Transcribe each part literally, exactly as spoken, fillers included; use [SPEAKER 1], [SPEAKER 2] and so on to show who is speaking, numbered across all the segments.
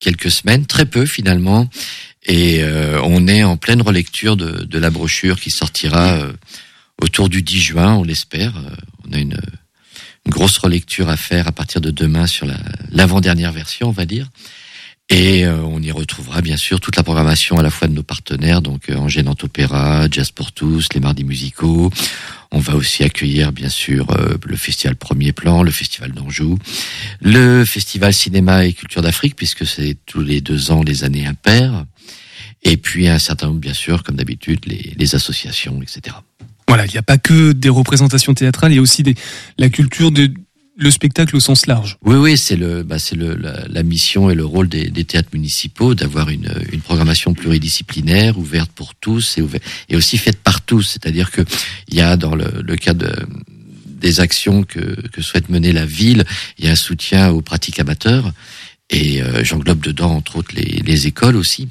[SPEAKER 1] quelques semaines, très peu finalement, et euh, on est en pleine relecture de, de la brochure qui sortira euh, autour du dix juin, on l'espère. Euh, on a une, une grosse relecture à faire à partir de demain sur la, l'avant-dernière version, on va dire. Et euh, on y retrouvera bien sûr toute la programmation à la fois de nos partenaires, donc euh, Angers Opéra, Jazz pour tous, les mardis musicaux. On va aussi accueillir bien sûr euh, le festival Premier Plan, le festival d'Anjou, le festival Cinéma et Culture d'Afrique, puisque c'est tous les deux ans les années impaires. Et puis un certain nombre, bien sûr, comme d'habitude, les, les associations, et cetera.
[SPEAKER 2] Voilà, il n'y a pas que des représentations théâtrales, il y a aussi des, la culture de... le spectacle au sens large.
[SPEAKER 1] Oui, oui, c'est le, bah, c'est le, la, la mission et le rôle des, des théâtres municipaux d'avoir une, une programmation pluridisciplinaire, ouverte pour tous et, ouverte, et aussi faite par tous. C'est-à-dire que il y a dans le, le cas de, des actions que, que souhaite mener la ville, il y a un soutien aux pratiques amateurs et euh, j'englobe dedans entre autres les, les écoles aussi.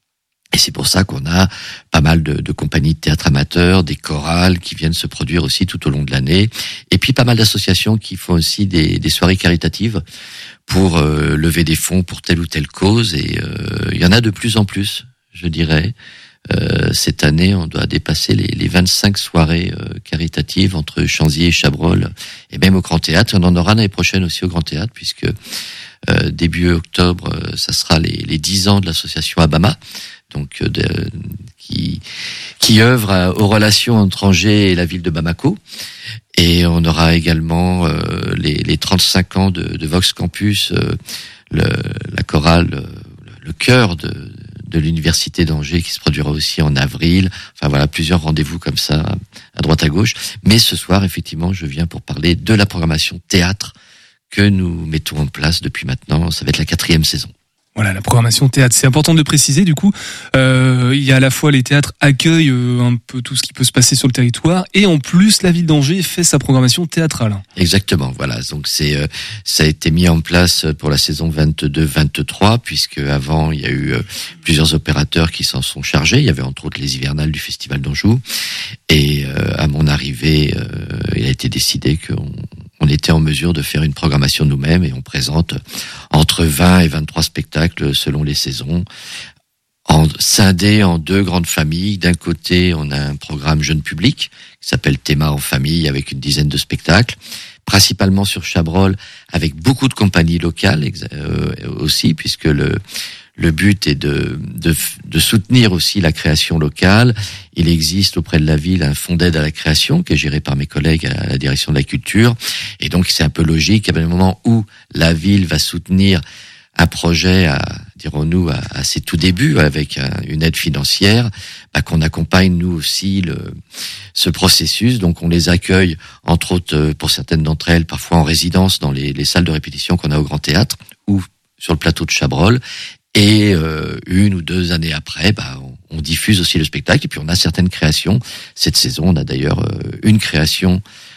[SPEAKER 1] Et c'est pour ça qu'on a pas mal de, de compagnies de théâtre amateurs, des chorales qui viennent se produire aussi tout au long de l'année. Et puis pas mal d'associations qui font aussi des, des soirées caritatives pour euh, lever des fonds pour telle ou telle cause. Et euh, il y en a de plus en plus, je dirais. Euh, cette année, on doit dépasser les, les vingt-cinq soirées euh, caritatives entre Chanzy et Chabrol, et même au Grand Théâtre. On en aura l'année prochaine aussi au Grand Théâtre, puisque euh, début octobre, euh, ça sera les, les dix ans de l'association Abama. Donc de, qui qui œuvre à, aux relations entre Angers et la ville de Bamako. Et on aura également euh, les, les trente-cinq ans de, de Vox Campus, euh, le, la chorale, le, le chœur de, de l'université d'Angers qui se produira aussi en avril. Enfin voilà, plusieurs rendez-vous comme ça à droite à gauche. Mais ce soir, effectivement, je viens pour parler de la programmation théâtre que nous mettons en place depuis maintenant. Ça va être la quatrième saison.
[SPEAKER 2] Voilà, la programmation théâtre. C'est important de préciser, du coup, euh, il y a à la fois les théâtres accueillent euh, un peu tout ce qui peut se passer sur le territoire, et en plus, la ville d'Angers fait sa programmation théâtrale.
[SPEAKER 1] Exactement, voilà. Donc c'est, euh, ça a été mis en place pour la saison vingt-deux vingt-trois, puisque avant il y a eu euh, plusieurs opérateurs qui s'en sont chargés. Il y avait entre autres les hivernales du Festival d'Anjou, et euh, à mon arrivée, euh, il a été décidé qu'on on était en mesure de faire une programmation nous-mêmes, et on présente entre vingt et vingt-trois spectacles selon les saisons, en, scindés en deux grandes familles. D'un côté, on a un programme jeune public qui s'appelle Théma en famille, avec une dizaine de spectacles, principalement sur Chabrol, avec beaucoup de compagnies locales euh, aussi, puisque le Le but est de, de, de soutenir aussi la création locale. Il existe auprès de la ville un fonds d'aide à la création qui est géré par mes collègues à la direction de la culture. Et donc, c'est un peu logique à un moment où la ville va soutenir un projet, à, dirons-nous, à, à ses tout débuts, avec un, une aide financière, bah, qu'on accompagne nous aussi le, ce processus. Donc, on les accueille, entre autres, pour certaines d'entre elles, parfois en résidence dans les, les salles de répétition qu'on a au Grand Théâtre ou sur le plateau de Chabrol. Et euh, une ou deux années après, bah, on, on diffuse aussi le spectacle. Et puis on a certaines créations. Cette saison, on a d'ailleurs euh, une création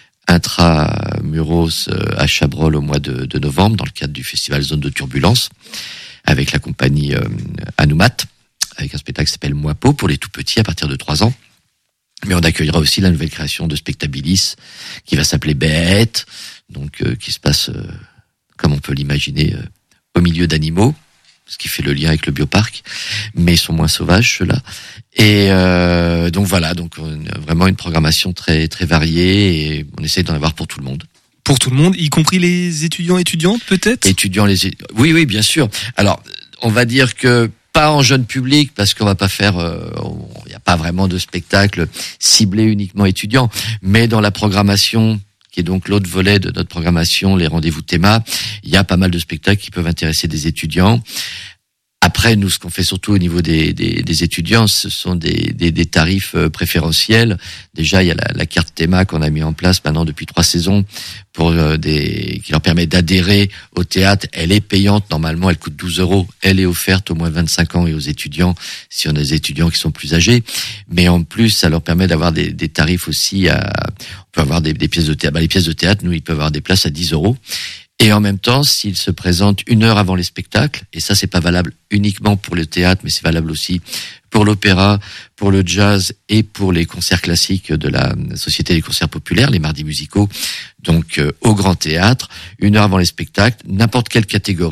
[SPEAKER 1] intramuros euh, à Chabrol au mois de, de novembre, dans le cadre du festival Zone de Turbulence, avec la compagnie euh, Anoumat, avec un spectacle qui s'appelle Moipo pour les tout petits à partir de trois ans. Mais on accueillera aussi la nouvelle création de Spectabilis, qui va s'appeler Bête, donc euh, qui se passe, euh, comme on peut l'imaginer, euh, au milieu d'animaux, ce qui fait le lien avec le bioparc, mais ils sont moins sauvages, ceux-là. Et euh, donc voilà, donc on a vraiment une programmation très très variée, et on essaye d'en avoir pour tout le monde.
[SPEAKER 2] Pour tout le monde, y compris les étudiants étudiantes, peut-être ?
[SPEAKER 1] Étudiants, les oui, oui, bien sûr. Alors, on va dire que pas en jeune public, parce qu'on va pas faire, il n'y a pas vraiment de spectacle ciblé uniquement étudiants, mais dans la programmation, qui est donc l'autre volet de notre programmation, les rendez-vous Théma, il y a pas mal de spectacles qui peuvent intéresser des étudiants. Après, nous, ce qu'on fait surtout au niveau des, des, des étudiants, ce sont des, des, des tarifs préférentiels. Déjà, il y a la, la carte Théma qu'on a mis en place maintenant depuis trois saisons, pour euh, des, qui leur permet d'adhérer au théâtre. Elle est payante, normalement, elle coûte douze euros. Elle est offerte aux moins de vingt-cinq ans et aux étudiants, si on a des étudiants qui sont plus âgés. Mais en plus, ça leur permet d'avoir des, des tarifs aussi à, on peut avoir des, des pièces de théâtre. Bah, les pièces de théâtre, nous, ils peuvent avoir des places à dix euros. Et en même temps, s'ils se présentent une heure avant les spectacles, et ça c'est pas valable uniquement pour le théâtre, mais c'est valable aussi pour l'opéra, pour le jazz et pour les concerts classiques de la Société des concerts populaires, les mardis musicaux, donc euh, au Grand Théâtre, une heure avant les spectacles, n'importe quelle catégorie,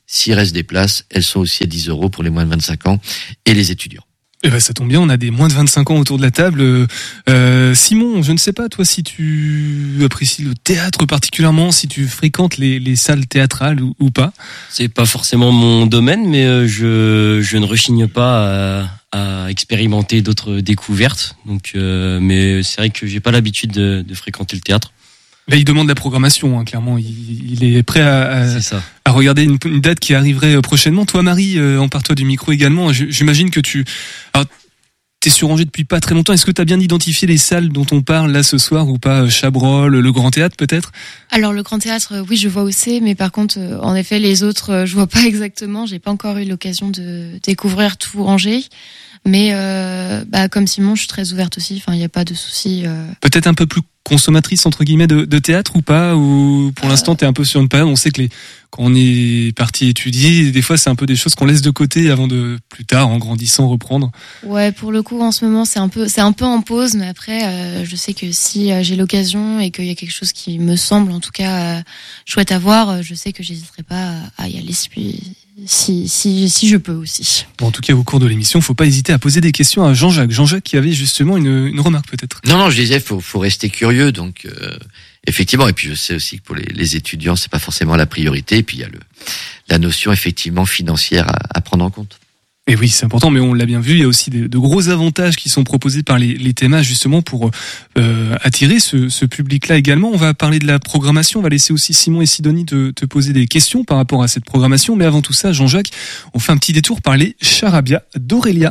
[SPEAKER 1] s'il reste des places, elles sont aussi à dix euros pour les moins de vingt-cinq ans et les étudiants.
[SPEAKER 2] Eh ben, ça tombe bien, on a des moins de vingt-cinq ans autour de la table. Euh, Simon, je ne sais pas, toi, si tu apprécies le théâtre particulièrement, si tu fréquentes les, les salles théâtrales ou, ou pas.
[SPEAKER 3] C'est pas forcément mon domaine, mais je, je ne rechigne pas à, à expérimenter d'autres découvertes. Donc, euh, mais c'est vrai que j'ai pas l'habitude de, de fréquenter le théâtre.
[SPEAKER 2] Là, il demande la programmation, hein, clairement. Il, il est prêt à, à,
[SPEAKER 3] C'est ça.
[SPEAKER 2] à regarder une, une date qui arriverait prochainement. Toi, Marie, euh, empare-toi du micro également. J'imagine que tu... Alors, t'es sur Angers depuis pas très longtemps. Est-ce que t'as bien identifié les salles dont on parle là ce soir ou pas? Chabrol, le Grand Théâtre peut-être?
[SPEAKER 4] Alors le Grand Théâtre, oui, je vois où c'est, mais par contre, euh, en effet, les autres, euh, je vois pas exactement. J'ai pas encore eu l'occasion de découvrir tout Angers. Mais euh, bah, comme Simon, je suis très ouverte aussi. Enfin, il n'y a pas de souci. Euh...
[SPEAKER 2] Peut-être un peu plus consommatrice entre guillemets de, de théâtre ou pas? Ou pour euh... l'instant, t'es un peu sur une période. On sait que les, quand on est parti étudier, des fois, c'est un peu des choses qu'on laisse de côté avant de plus tard, en grandissant, reprendre.
[SPEAKER 4] Ouais, pour le coup, en ce moment, c'est un peu, c'est un peu en pause. Mais après, euh, je sais que si euh, j'ai l'occasion et qu'il y a quelque chose qui me semble, en tout cas, euh, chouette à voir, je sais que j'hésiterai pas à y aller. Si, si, si je peux aussi.
[SPEAKER 2] Bon, en tout cas, au cours de l'émission, faut pas hésiter à poser des questions à Jean-Jacques. Jean-Jacques qui avait justement une, une remarque peut-être.
[SPEAKER 1] Non, non, je disais, faut, faut rester curieux. Donc, euh, effectivement, et puis je sais aussi que pour les, les étudiants, c'est pas forcément la priorité. Et puis il y a le, la notion effectivement financière à, à prendre en compte.
[SPEAKER 2] Et oui, c'est important, mais on l'a bien vu, il y a aussi de, de gros avantages qui sont proposés par les, les thémas justement pour euh, attirer ce, ce public-là également. On va parler de la programmation, on va laisser aussi Simon et Sidonie te, te poser des questions par rapport à cette programmation. Mais avant tout ça, Jean-Jacques, on fait un petit détour par les charabia d'Aurélia.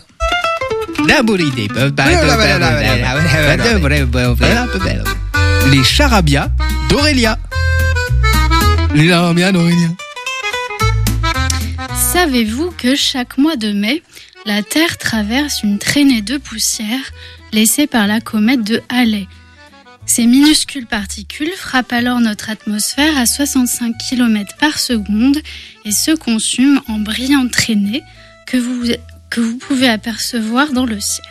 [SPEAKER 5] Les charabia d'Aurélia. Les charabia d'Aurélia.
[SPEAKER 6] Savez-vous que chaque mois de mai, la Terre traverse une traînée de poussière laissée par la comète de Halley? Ces minuscules particules frappent alors notre atmosphère à soixante-cinq kilomètres par seconde et se consument en brillantes traînées que vous, que vous pouvez apercevoir dans le ciel.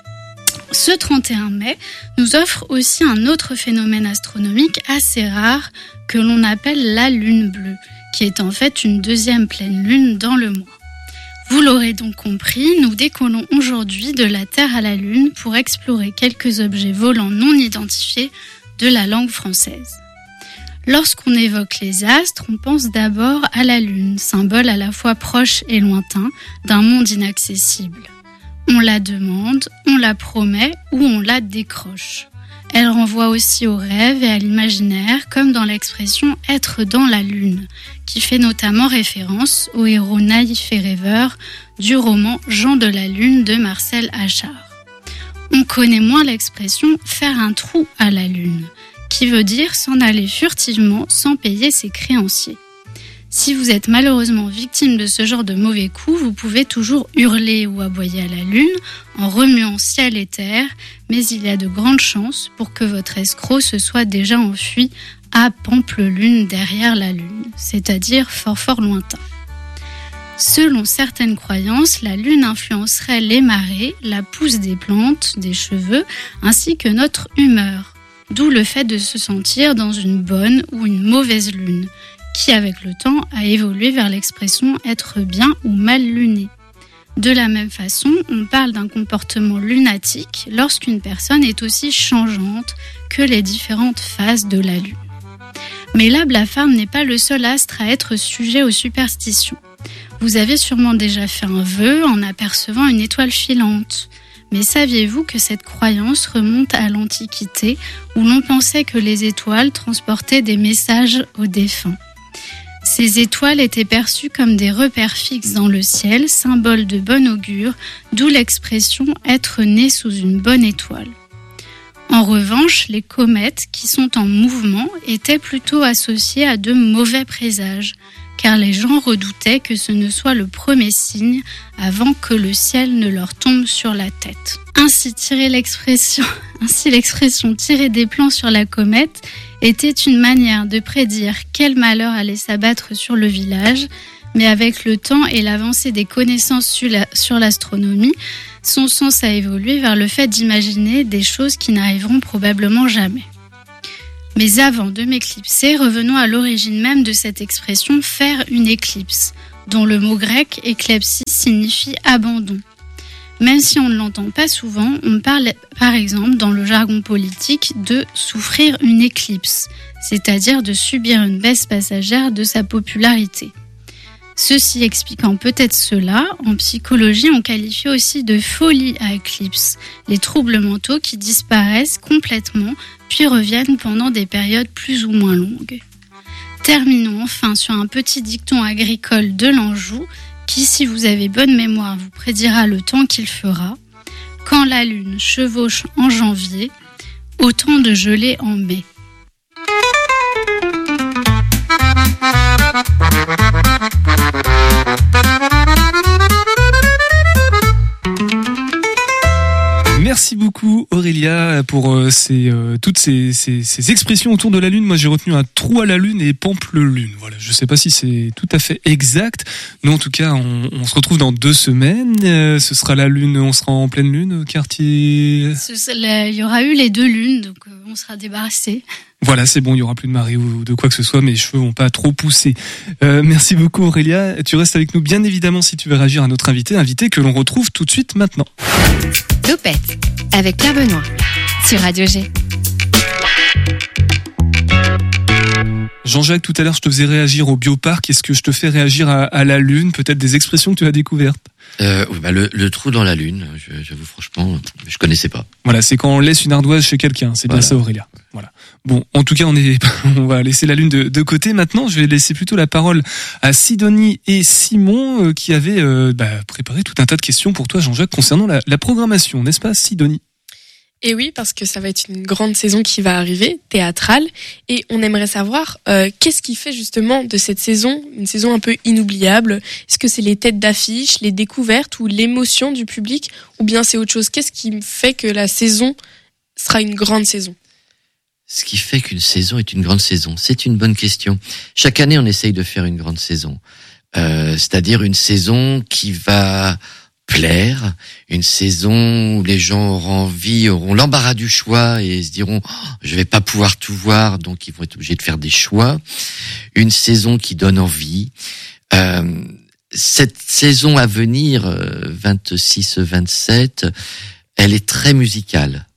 [SPEAKER 6] Ce trente et un mai nous offre aussi un autre phénomène astronomique assez rare que l'on appelle la lune bleue, qui est en fait une deuxième pleine lune dans le mois. Vous l'aurez donc compris, nous décollons aujourd'hui de la Terre à la Lune pour explorer quelques objets volants non identifiés de la langue française. Lorsqu'on évoque les astres, on pense d'abord à la Lune, symbole à la fois proche et lointain d'un monde inaccessible. On la demande, on la promet ou on la décroche. Elle renvoie aussi au rêve et à l'imaginaire, comme dans l'expression « être dans la lune », qui fait notamment référence au héros naïf et rêveur du roman « Jean de la Lune » de Marcel Achard. On connaît moins l'expression « faire un trou à la lune », qui veut dire s'en aller furtivement sans payer ses créanciers. Si vous êtes malheureusement victime de ce genre de mauvais coups, vous pouvez toujours hurler ou aboyer à la lune en remuant ciel et terre, mais il y a de grandes chances pour que votre escroc se soit déjà enfui à Pampelune derrière la lune, c'est-à-dire fort fort lointain. Selon certaines croyances, la lune influencerait les marées, la pousse des plantes, des cheveux, ainsi que notre humeur, d'où le fait de se sentir dans une bonne ou une mauvaise lune, qui avec le temps a évolué vers l'expression « être bien ou mal luné ». De la même façon, on parle d'un comportement lunatique lorsqu'une personne est aussi changeante que les différentes phases de la lune. Mais la blafarde n'est pas le seul astre à être sujet aux superstitions. Vous avez sûrement déjà fait un vœu en apercevant une étoile filante. Mais saviez-vous que cette croyance remonte à l'Antiquité où l'on pensait que les étoiles transportaient des messages aux défunts? Ces étoiles étaient perçues comme des repères fixes dans le ciel, symbole de bon augure, d'où l'expression « être né sous une bonne étoile ». En revanche, les comètes, qui sont en mouvement, étaient plutôt associées à de mauvais présages, car les gens redoutaient que ce ne soit le premier signe avant que le ciel ne leur tombe sur la tête. Ainsi, tirer l'expression, ainsi l'expression « tirer des plans sur la comète » était une manière de prédire quel malheur allait s'abattre sur le village, mais avec le temps et l'avancée des connaissances sur, la, sur l'astronomie, son sens a évolué vers le fait d'imaginer des choses qui n'arriveront probablement jamais. Mais avant de m'éclipser, revenons à l'origine même de cette expression « faire une éclipse ». dont le mot grec éclepsis signifie abandon. Même si on ne l'entend pas souvent, on parle par exemple dans le jargon politique de souffrir une éclipse, c'est-à-dire de subir une baisse passagère de sa popularité. Ceci expliquant peut-être cela, en psychologie on qualifie aussi de folie à éclipse, les troubles mentaux qui disparaissent complètement puis reviennent pendant des périodes plus ou moins longues. Terminons enfin sur un petit dicton agricole de l'Anjou qui, si vous avez bonne mémoire, vous prédira le temps qu'il fera. Quand la lune chevauche en janvier, autant de gelée en mai.
[SPEAKER 2] Merci beaucoup Aurélia pour euh, ces, euh, toutes ces, ces, ces expressions autour de la lune. Moi j'ai retenu un trou à la lune et pample-lune. Voilà, je sais pas si c'est tout à fait exact. Nous en tout cas on, on se retrouve dans deux semaines. Euh, ce sera la lune, on sera en pleine lune, quartier.
[SPEAKER 6] Il y aura eu les deux lunes, donc euh, on sera débarrassé.
[SPEAKER 2] Voilà, c'est bon, il y aura plus de marée ou de quoi que ce soit, mes cheveux vont pas trop pousser. Euh, merci beaucoup Aurélia. Tu restes avec nous bien évidemment si tu veux réagir à notre invité, invité que l'on retrouve tout de suite maintenant.
[SPEAKER 7] Topette avec Pierre Benoît sur Radio G.
[SPEAKER 2] Jean-Jacques, tout à l'heure, je te faisais réagir au bioparc. Est-ce que je te fais réagir à, à la lune? Peut-être des expressions que tu as découvertes?
[SPEAKER 1] Euh, bah le, le trou dans la lune, je, j'avoue franchement, je connaissais pas.
[SPEAKER 2] Voilà, c'est quand on laisse une ardoise chez quelqu'un. C'est bien voilà. Ça, Aurélia. Voilà. Bon, en tout cas, on est, on va laisser la lune de, de côté. Maintenant, je vais laisser plutôt la parole à Sidonie et Simon euh, qui avaient euh, bah, préparé tout un tas de questions pour toi, Jean-Jacques, concernant la, la programmation, n'est-ce pas, Sidonie?
[SPEAKER 8] Et oui, parce que ça va être une grande saison qui va arriver, théâtrale, et on aimerait savoir euh, qu'est-ce qui fait justement de cette saison une saison un peu inoubliable. Est-ce que c'est les têtes d'affiche, les découvertes ou l'émotion du public, ou bien c'est autre chose? Qu'est-ce qui fait que la saison sera une grande saison?
[SPEAKER 1] Ce qui fait qu'une saison est une grande saison, c'est une bonne question. Chaque année, on essaye de faire une grande saison, euh, c'est-à-dire une saison qui va plaire, une saison où les gens auront envie, auront l'embarras du choix et se diront oh, je vais pas pouvoir tout voir, donc ils vont être obligés de faire des choix. Une saison qui donne envie. Euh, cette saison à venir, vingt-six vingt-sept, elle est très musicale.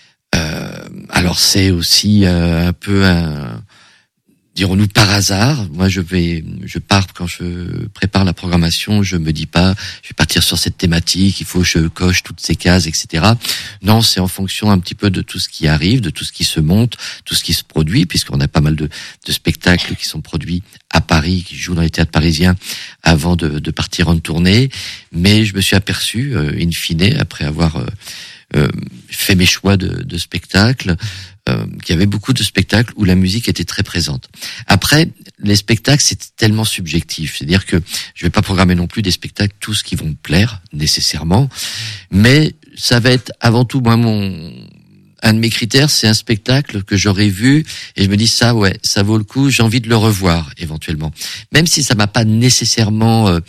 [SPEAKER 1] Euh, alors c'est aussi euh, un peu un dirons-nous par hasard. Moi, je vais, je pars quand je prépare la programmation. Je me dis pas, je vais partir sur cette thématique. Il faut que je coche toutes ces cases, et cetera. Non, c'est en fonction un petit peu de tout ce qui arrive, de tout ce qui se monte, tout ce qui se produit, puisqu'on a pas mal de, de spectacles qui sont produits à Paris, qui jouent dans les théâtres parisiens avant de, de partir en tournée. Mais je me suis aperçu, euh, in fine, après avoir euh, euh, fait mes choix de, de spectacles, Euh, qu'il y avait beaucoup de spectacles où la musique était très présente. Après, les spectacles, c'est tellement subjectif. C'est-à-dire que je vais pas programmer non plus des spectacles tous qui vont me plaire, nécessairement. Mais ça va être avant tout, moi, mon, un de mes critères, c'est un spectacle que j'aurais vu et je me dis ça, ouais, ça vaut le coup, j'ai envie de le revoir, éventuellement. Même si ça m'a pas nécessairement euh,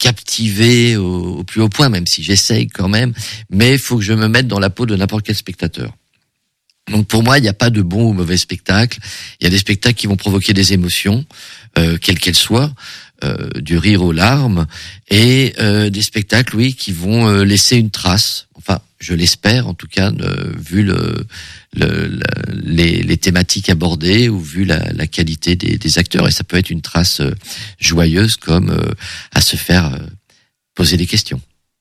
[SPEAKER 1] captivé au, au plus haut point, même si j'essaye quand même, mais il faut que je me mette dans la peau de n'importe quel spectateur. Donc pour moi, il n'y a pas de bon ou mauvais spectacle. Il y a des spectacles qui vont provoquer des émotions, euh, quelles qu'elles soient, euh, du rire aux larmes, et euh, des spectacles, oui, qui vont euh, laisser une trace. Enfin, je l'espère, en tout cas, euh, vu le, le, le les, les thématiques abordées ou vu la, la qualité des, des acteurs. Et ça peut être une trace euh, joyeuse, comme euh, à se faire euh, poser des questions.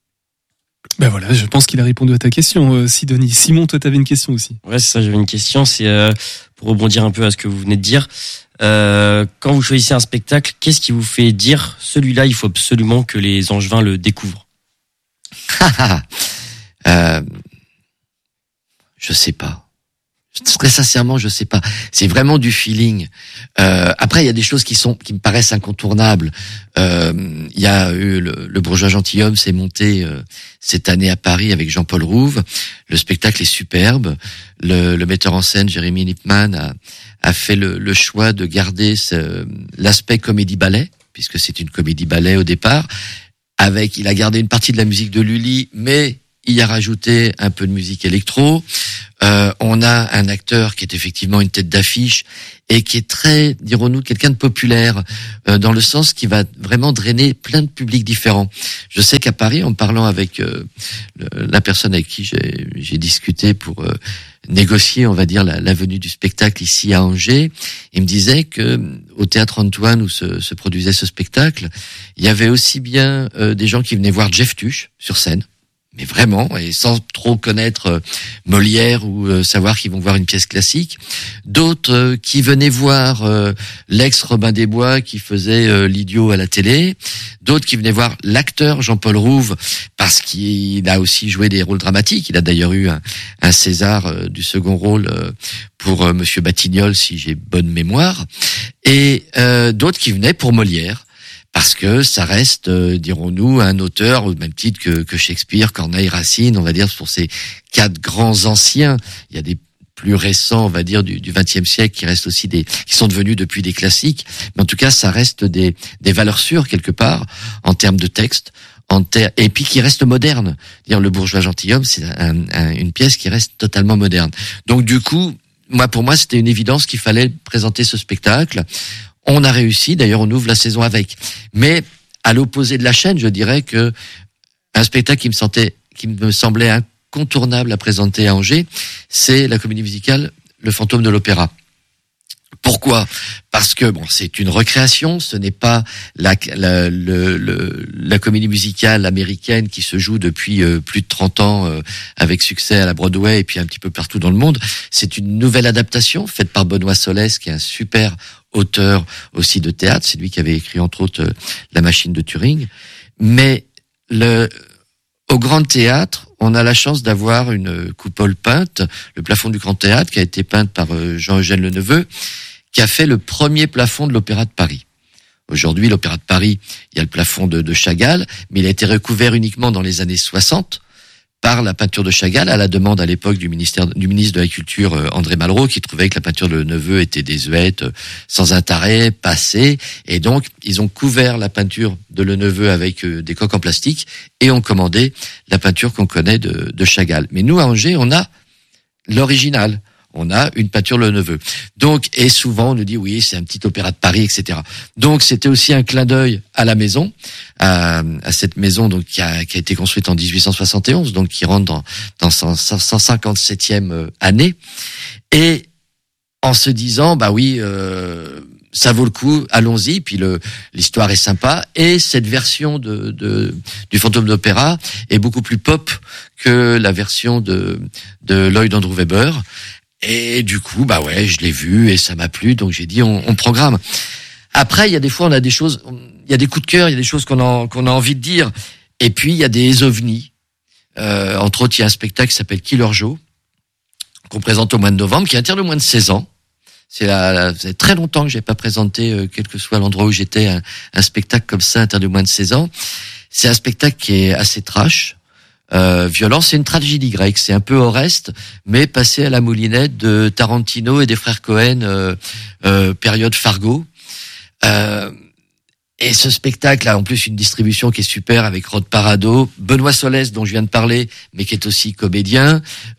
[SPEAKER 2] Ben voilà, je pense qu'il a répondu à ta question, euh, Sidonie. Simon, toi, t'avais une question aussi.
[SPEAKER 3] Ouais, c'est ça, j'avais une question. C'est euh, pour rebondir un peu à ce que vous venez de dire. Euh, quand vous choisissez un spectacle, qu'est-ce qui vous fait dire celui-là, il faut absolument que les Angevins le découvrent?
[SPEAKER 1] euh, Je sais pas. Très sincèrement, je sais pas. C'est vraiment du feeling. Euh, après, il y a des choses qui sont qui me paraissent incontournables. Euh, il y a eu le, le Bourgeois gentilhomme s'est monté euh, cette année à Paris avec Jean-Paul Rouve. Le spectacle est superbe. Le, le metteur en scène Jérémy Lippmann a, a fait le, le choix de garder ce, l'aspect comédie-ballet, puisque c'est une comédie-ballet au départ. Avec, il a gardé une partie de la musique de Lully, mais y a rajouté un peu de musique électro. Euh, on a un acteur qui est effectivement une tête d'affiche et qui est très, dirons-nous, quelqu'un de populaire, euh, dans le sens qui va vraiment drainer plein de publics différents. Je sais qu'à Paris, en parlant avec euh, le, la personne avec qui j'ai, j'ai discuté pour euh, négocier, on va dire, la, la venue du spectacle ici à Angers, il me disait que au Théâtre Antoine où se, se produisait ce spectacle, il y avait aussi bien euh, des gens qui venaient voir Jeff Tuch sur scène, mais vraiment, et sans trop connaître euh, Molière ou euh, savoir qu'ils vont voir une pièce classique. D'autres euh, qui venaient voir euh, l'ex-Robin des Bois qui faisait euh, l'idiot à la télé. D'autres qui venaient voir l'acteur Jean-Paul Rouve parce qu'il a aussi joué des rôles dramatiques. Il a d'ailleurs eu un, un César euh, du second rôle euh, pour euh, Monsieur Batignolles, si j'ai bonne mémoire. Et euh, d'autres qui venaient pour Molière. Parce que ça reste, euh, dirons-nous, un auteur au même titre que, que Shakespeare, Corneille, Racine, on va dire pour ces quatre grands anciens. Il y a des plus récents, on va dire, du vingtième siècle qui restent aussi des, qui sont devenus depuis des classiques. Mais en tout cas, ça reste des, des valeurs sûres quelque part en termes de texte, en ter- et puis qui restent modernes. Dire Le Bourgeois gentilhomme, c'est un, un, une pièce qui reste totalement moderne. Donc du coup, moi pour moi, c'était une évidence qu'il fallait présenter ce spectacle. On a réussi, d'ailleurs on ouvre la saison avec. Mais à l'opposé de la chaîne, je dirais que un spectacle qui me sentait, qui me semblait incontournable à présenter à Angers, c'est la comédie musicale Le Fantôme de l'Opéra. Pourquoi ? Parce que bon, c'est une recréation, ce n'est pas la, la, le, le, la comédie musicale américaine qui se joue depuis euh, plus de trente ans euh, avec succès à la Broadway et puis un petit peu partout dans le monde. C'est une nouvelle adaptation faite par Benoît Solès, qui est un super auteur aussi de théâtre. C'est lui qui avait écrit entre autres euh, La Machine de Turing. Mais le, au Grand Théâtre, on a la chance d'avoir une coupole peinte, le plafond du Grand Théâtre, qui a été peinte par Jean-Eugène Leneveu, qui a fait le premier plafond de l'Opéra de Paris. Aujourd'hui, l'Opéra de Paris, il y a le plafond de, de Chagall, mais il a été recouvert uniquement dans les années soixante par la peinture de Chagall, à la demande à l'époque du ministère, du ministre de la Culture, André Malraux, qui trouvait que la peinture de Leneveu était désuète, sans intérêt, passée, et donc ils ont couvert la peinture de Leneveu avec des coques en plastique et ont commandé la peinture qu'on connaît de, de Chagall. Mais nous, à Angers, on a l'original. On a une peinture Leneveu. Donc, et souvent on nous dit oui, c'est un petit opéra de Paris, et cetera. Donc c'était aussi un clin d'œil à la maison, à, à cette maison donc qui a, qui a été construite en dix-huit cent soixante et onze, donc qui rentre dans, dans son cent cinquante-septième année, et en se disant bah oui, euh, ça vaut le coup, allons-y. Puis le l'histoire est sympa et cette version de, de du Fantôme d'Opéra est beaucoup plus pop que la version de de Lloyd Andrew Webber. Et du coup, bah ouais, je l'ai vu et ça m'a plu, donc j'ai dit on, on programme. Après, il y a des fois, on a des choses, il y a des coups de cœur, il y a des choses qu'on a qu'on a envie de dire. Et puis il y a des ovnis. Euh, entre autres, il y a un spectacle qui s'appelle Killer Joe qu'on présente au mois de novembre, qui interdit le moins de seize ans. C'est là, ça fait très longtemps que j'ai pas présenté, euh, quel que soit l'endroit où j'étais, un, un spectacle comme ça interdit au moins de seize ans. C'est un spectacle qui est assez trash. Euh, violent, c'est une tragédie grecque, c'est un peu Oreste, mais passé à la moulinette de Tarantino et des frères Cohen, euh, euh, période Fargo. Euh, et ce spectacle a en plus une distribution qui est super avec Rod Parado, Benoît Solès dont je viens de parler, mais qui est aussi comédien,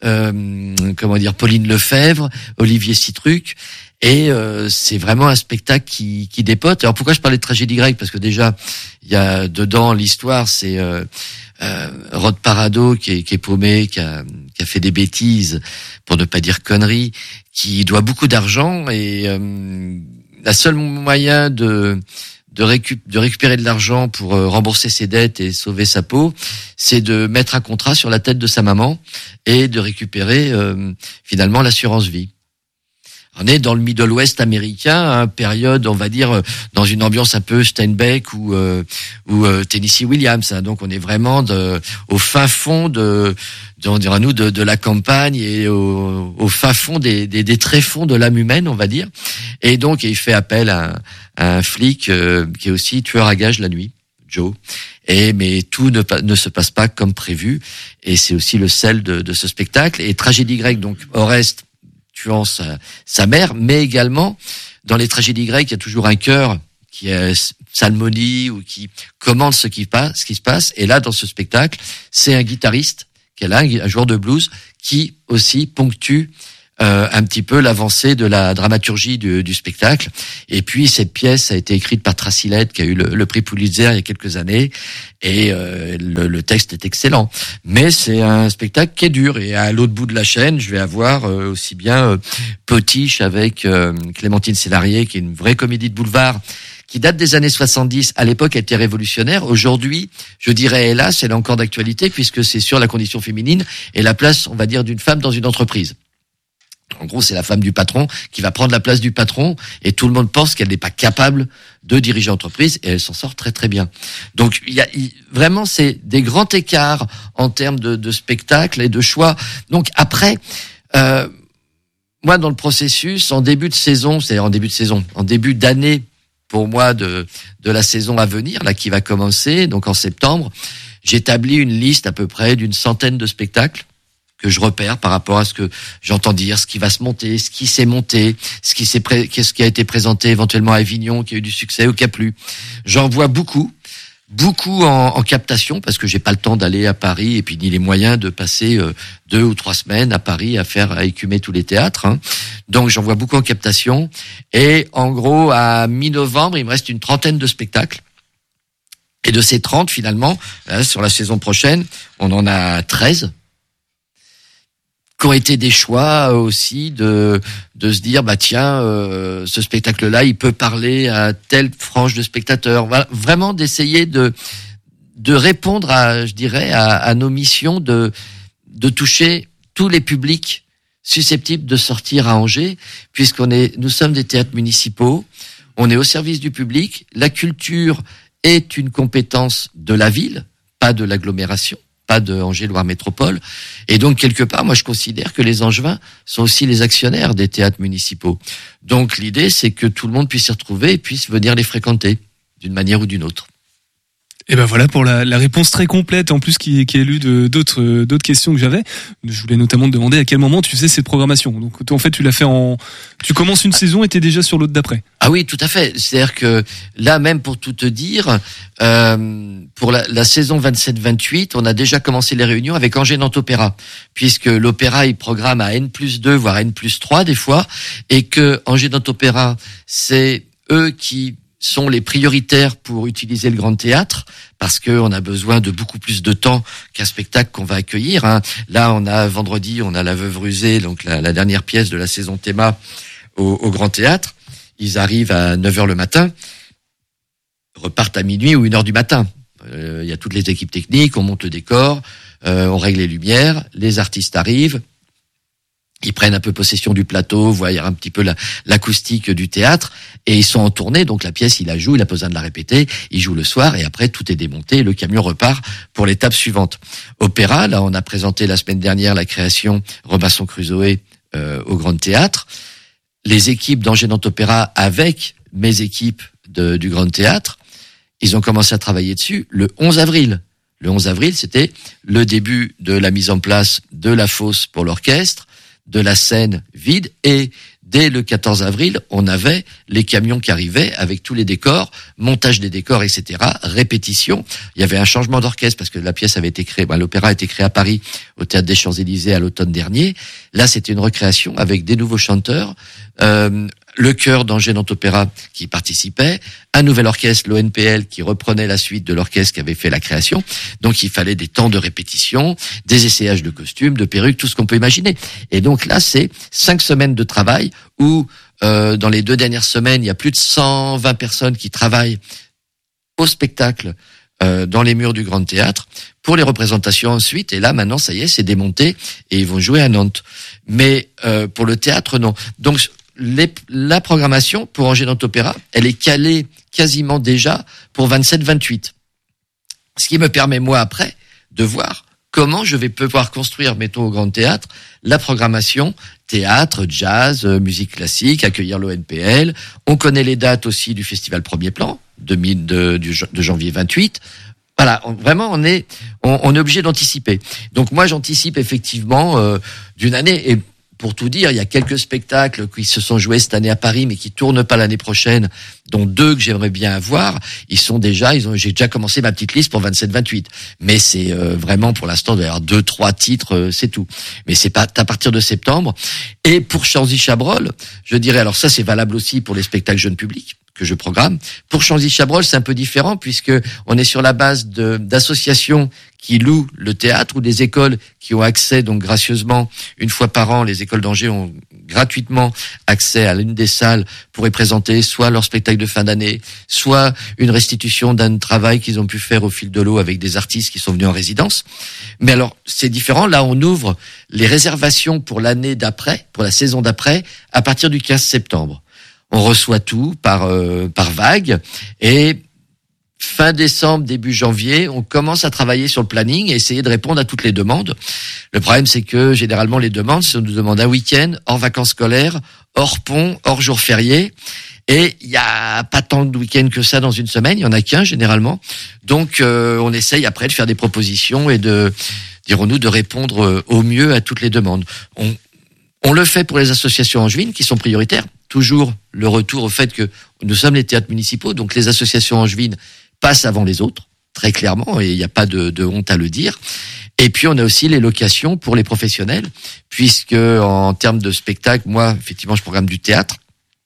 [SPEAKER 1] euh, comment dire, Pauline Lefebvre, Olivier Citruc. Et euh, c'est vraiment un spectacle qui, qui dépote. Alors pourquoi je parlais de tragédie grecque ? Parce que déjà, il y a dedans l'histoire, c'est euh, euh, Rod Parado qui est, qui est paumé, qui a, qui a fait des bêtises, pour ne pas dire conneries, qui doit beaucoup d'argent et euh, la seule moyen de de, récup- de récupérer de l'argent pour euh, rembourser ses dettes et sauver sa peau, c'est de mettre un contrat sur la tête de sa maman et de récupérer euh, finalement l'assurance vie. On est dans le Middle West américain, hein, période, on va dire, dans une ambiance un peu Steinbeck ou euh, ou euh, Tennessee Williams. Hein, donc on est vraiment de, au fin fond de, de on dira nous de, de la campagne et au, au fin fond des, des, des tréfonds de l'âme humaine, on va dire. Et donc il fait appel à, à un flic euh, qui est aussi tueur à gages la nuit, Joe. Et mais tout ne, ne se passe pas comme prévu. Et c'est aussi le sel de, de ce spectacle. Et tragédie grecque, donc Oreste tuant sa, sa mère, mais également dans les tragédies grecques, il y a toujours un chœur qui est psalmonie ou qui commande ce qui passe, ce qui se passe. Et là, dans ce spectacle, c'est un guitariste Kelling, un joueur de blues qui aussi ponctue Euh, un petit peu l'avancée de la dramaturgie du, du spectacle. Et puis cette pièce a été écrite par Tracy Led, qui a eu le, le prix Pulitzer il y a quelques années, et euh, le, le texte est excellent. Mais c'est un spectacle qui est dur. Et à l'autre bout de la chaîne, je vais avoir euh, aussi bien euh, Potiche avec euh, Clémentine Célarié, qui est une vraie comédie de boulevard, qui date des années soixante-dix, à l'époque était révolutionnaire. Aujourd'hui, je dirais hélas, elle est encore d'actualité, puisque c'est sur la condition féminine et la place, on va dire, d'une femme dans une entreprise. En gros, c'est la femme du patron qui va prendre la place du patron, et tout le monde pense qu'elle n'est pas capable de diriger l'entreprise, et elle s'en sort très très bien. Donc, il y a il, vraiment, c'est des grands écarts en termes de, de spectacle et de choix. Donc après, euh, moi, dans le processus, en début de saison, c'est-à-dire en début de saison, en début d'année, pour moi, de, de la saison à venir, là, qui va commencer, donc en septembre, j'établis une liste à peu près d'une centaine de spectacles que je repère par rapport à ce que j'entends dire, ce qui va se monter, ce qui s'est monté, ce qui s'est pré- qu'est-ce qui a été présenté éventuellement à Avignon, qui a eu du succès ou qui a plu. J'en vois beaucoup, beaucoup en, en captation, parce que j'ai pas le temps d'aller à Paris, et puis ni les moyens de passer euh, deux ou trois semaines à Paris à faire, à écumer tous les théâtres, hein. Donc j'en vois beaucoup en captation, et en gros, à mi-novembre, il me reste une trentaine de spectacles. Et de ces trente, finalement, là, sur la saison prochaine, on en a treize. Qui ont été des choix aussi de de se dire bah tiens euh, ce spectacle-là il peut parler à telle frange de spectateurs. Voilà, vraiment d'essayer de de répondre à je dirais à, à nos missions de de toucher tous les publics susceptibles de sortir à Angers, puisqu'on est nous sommes des théâtres municipaux, on est au service du public. La culture est une compétence de la ville, pas de l'agglomération, pas de Angers-Loire Métropole. Et donc, quelque part, moi, je considère que les Angevins sont aussi les actionnaires des théâtres municipaux. Donc, l'idée, c'est que tout le monde puisse s'y retrouver et puisse venir les fréquenter, d'une manière ou d'une autre.
[SPEAKER 2] Et ben voilà pour la, la réponse très complète, en plus qui, qui est élue de d'autres d'autres questions que j'avais. Je voulais notamment te demander à quel moment tu faisais cette programmation. Donc en fait tu l'as fait en, tu commences une saison et t'es déjà sur l'autre d'après.
[SPEAKER 1] Ah oui, tout à fait. C'est-à-dire que là même pour tout te dire, euh, pour la, la saison vingt-sept vingt-huit, on a déjà commencé les réunions avec Angers Nantes Opéra, puisque l'opéra il programme à N plus deux voire N plus trois des fois, et que Angers Nantes Opéra c'est eux qui sont les prioritaires pour utiliser le Grand Théâtre, parce que on a besoin de beaucoup plus de temps qu'un spectacle qu'on va accueillir, hein. Là, on a vendredi, on a La Veuve rusée, donc la, la dernière pièce de la saison Théma au, au Grand Théâtre. Ils arrivent à neuf heures le matin, repartent à minuit ou une heure du matin. Euh, il y a toutes les équipes techniques, on monte le décor, euh, on règle les lumières, les artistes arrivent. Ils prennent un peu possession du plateau, voient un petit peu la, l'acoustique du théâtre, et ils sont en tournée, donc la pièce, il la joue, il a pas besoin de la répéter, il joue le soir, et après, tout est démonté, et le camion repart pour l'étape suivante. Opéra, là, on a présenté la semaine dernière la création Robinson Crusoe euh, au Grand Théâtre. Les équipes d'Angers Nantes Opéra, avec mes équipes de, du Grand Théâtre, ils ont commencé à travailler dessus le onze avril. Le onze avril, c'était le début de la mise en place de la fosse pour l'orchestre, de la scène vide, et dès le quatorze avril, on avait les camions qui arrivaient avec tous les décors, montage des décors, et cetera, répétition. Il y avait un changement d'orchestre parce que la pièce avait été créée, ben, l'opéra a été créé à Paris au Théâtre des Champs-Élysées à l'automne dernier. Là, c'était une recréation avec des nouveaux chanteurs, euh, le chœur d'Angers Nantes Opéra qui participait, un nouvel orchestre, l'O N P L, qui reprenait la suite de l'orchestre qui avait fait la création. Donc il fallait des temps de répétition, des essayages de costumes, de perruques, tout ce qu'on peut imaginer. Et donc là, c'est cinq semaines de travail où euh, dans les deux dernières semaines, il y a plus de cent vingt personnes qui travaillent au spectacle euh, dans les murs du Grand Théâtre pour les représentations ensuite. Et là, maintenant, ça y est, c'est démonté et ils vont jouer à Nantes. Mais euh, pour le théâtre, non. Donc Les, la programmation pour Angers Nantes Opéra, elle est calée quasiment déjà pour vingt-sept vingt-huit. Ce qui me permet, moi, après, de voir comment je vais pouvoir construire, mettons, au Grand Théâtre, la programmation théâtre, jazz, euh, musique classique, accueillir l'O N P L. On connaît les dates aussi du Festival Premier Plan, de, de, de janvier vingt-huit. Voilà, on, vraiment, on est, on, on est obligé d'anticiper. Donc moi, j'anticipe effectivement euh, d'une année, et pour tout dire, il y a quelques spectacles qui se sont joués cette année à Paris, mais qui tournent pas l'année prochaine, dont deux que j'aimerais bien avoir. Ils sont déjà, ils ont, j'ai déjà commencé ma petite liste pour vingt-sept vingt-huit. Mais c'est euh, vraiment pour l'instant d'ailleurs deux, trois titres, euh, c'est tout. Mais c'est pas à partir de septembre. Et pour Chanzy-Chabrol, je dirais, alors ça c'est valable aussi pour les spectacles jeunes publics que je programme. Pour Chanzy-Chabrol, c'est un peu différent puisque on est sur la base de, d'associations qui louent le théâtre ou des écoles qui ont accès, donc gracieusement, une fois par an, les écoles d'Angers ont gratuitement accès à l'une des salles pour y présenter soit leur spectacle de fin d'année, soit une restitution d'un travail qu'ils ont pu faire au fil de l'eau avec des artistes qui sont venus en résidence. Mais alors, c'est différent. Là, on ouvre les réservations pour l'année d'après, pour la saison d'après, à partir du quinze septembre. On reçoit tout par euh, par vague et fin décembre, début janvier, on commence à travailler sur le planning et essayer de répondre à toutes les demandes. Le problème, c'est que généralement les demandes, c'est on nous demande un week-end, hors vacances scolaires, hors pont, hors jours fériés. Et il y a pas tant de week-ends que ça dans une semaine, il y en a qu'un généralement. Donc euh, on essaye après de faire des propositions et de, dirons-nous, de répondre au mieux à toutes les demandes. On, on le fait pour les associations angevines qui sont prioritaires. Toujours le retour au fait que nous sommes les théâtres municipaux, donc les associations angevines passent avant les autres, très clairement, et il n'y a pas de, de honte à le dire. Et puis on a aussi les locations pour les professionnels, puisque en termes de spectacle, moi, effectivement, je programme du théâtre.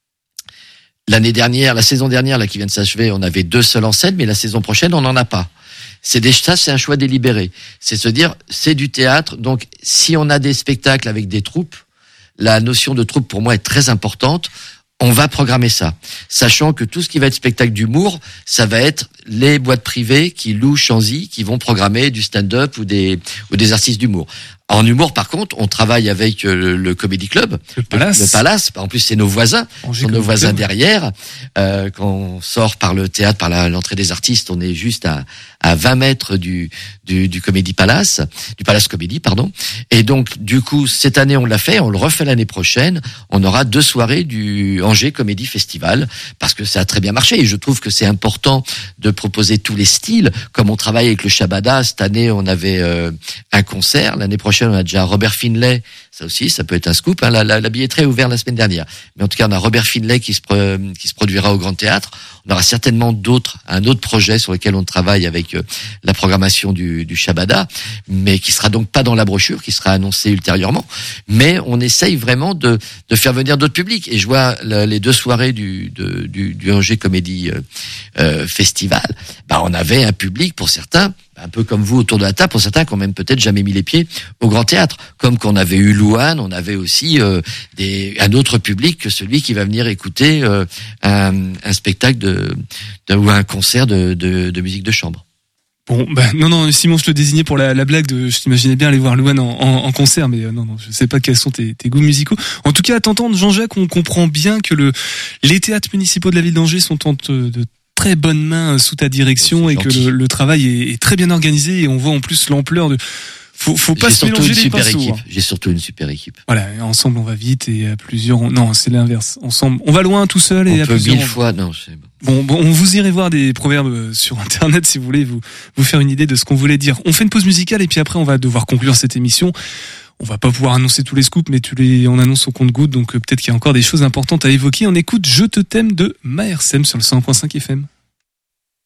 [SPEAKER 1] L'année dernière, la saison dernière, là, qui vient de s'achever, on avait deux seuls en scène, mais la saison prochaine, on n'en a pas. C'est des, ça, c'est un choix délibéré. C'est se dire, c'est du théâtre, donc si on a des spectacles avec des troupes, la notion de troupe pour moi est très importante. On va programmer ça, sachant que tout ce qui va être spectacle d'humour, ça va être les boîtes privées qui louent Chanzy, qui vont programmer du stand-up ou des ou des artistes d'humour. En humour, par contre, on travaille avec le, le Comedy Club,
[SPEAKER 2] le Palace.
[SPEAKER 1] Le, le Palace. En plus, c'est nos voisins,
[SPEAKER 2] Angers
[SPEAKER 1] sont nos
[SPEAKER 2] Comedy
[SPEAKER 1] voisins
[SPEAKER 2] Club.
[SPEAKER 1] derrière. Euh, quand on sort par le théâtre, par la, l'entrée des artistes, on est juste à, à vingt mètres du, du, du Comedy Palace, du Palace Comédie, pardon. Et donc, du coup, cette année, on l'a fait, on le refait l'année prochaine. On aura deux soirées du Angers Comédie Festival, parce que ça a très bien marché. Et je trouve que c'est important de proposer tous les styles. Comme on travaille avec le Shabada, cette année, on avait euh, un concert. L'année prochaine, on a déjà Robert Finlay. Ça aussi, ça peut être un scoop. Hein. La, la, la billetterie est ouverte la semaine dernière. Mais en tout cas, on a Robert Finlay qui se, qui se produira au Grand Théâtre. On aura certainement d'autres, un autre projet sur lequel on travaille avec euh, la programmation du, du Shabada, mais qui sera donc pas dans la brochure, qui sera annoncé ultérieurement. Mais on essaye vraiment de, de faire venir d'autres publics. Et je vois la, les deux soirées du, de, du, du Angers Comédie euh, euh, Festival. Bah, on avait un public pour certains, un peu comme vous autour de la table, pour certains qui ont même peut-être jamais mis les pieds au Grand Théâtre. Comme qu'on avait eu Louane, on avait aussi euh, des, un autre public que celui qui va venir écouter euh, un, un spectacle de, de, ou un concert de, de, de musique de chambre.
[SPEAKER 2] Bon, bah, non, non, Simon, je te désignais pour la, la blague de, je t'imaginais bien aller voir Louane en, en, en concert, mais euh, non, non, je sais pas quels sont tes, tes goûts musicaux. En tout cas, à t'entendre, Jean-Jacques, on comprend bien que le, les théâtres municipaux de la ville d'Angers sont en de, de très bonnes mains sous ta direction,
[SPEAKER 1] c'est
[SPEAKER 2] et
[SPEAKER 1] gentil.
[SPEAKER 2] que le, le travail est, est très bien organisé, et on voit en plus l'ampleur de, faut, faut pas
[SPEAKER 1] J'ai
[SPEAKER 2] se
[SPEAKER 1] surtout
[SPEAKER 2] mélanger
[SPEAKER 1] une
[SPEAKER 2] les
[SPEAKER 1] super
[SPEAKER 2] pinceaux.
[SPEAKER 1] équipe.
[SPEAKER 2] Hein.
[SPEAKER 1] J'ai surtout une super équipe.
[SPEAKER 2] Voilà, ensemble on va vite, et à plusieurs, on... non, c'est l'inverse. Ensemble, on va loin tout seul, et
[SPEAKER 1] On
[SPEAKER 2] à
[SPEAKER 1] peut
[SPEAKER 2] plusieurs.
[SPEAKER 1] mille
[SPEAKER 2] on-
[SPEAKER 1] fois, non, c'est bon.
[SPEAKER 2] Bon, bon, on vous irez voir des proverbes sur internet si vous voulez vous, vous faire une idée de ce qu'on voulait dire. On fait une pause musicale et puis après on va devoir conclure cette émission. On va pas pouvoir annoncer tous les scoops, mais tu les, on annonce au compte-gouttes, donc euh, peut-être qu'il y a encore des choses importantes à évoquer. On écoute Je te t'aime de Maërsem sur le cent un virgule cinq F M.